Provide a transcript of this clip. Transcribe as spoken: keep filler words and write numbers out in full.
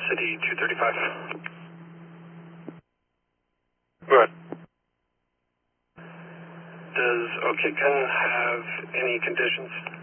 City two thirty-five. Go ahead. Does Okiken have any conditions?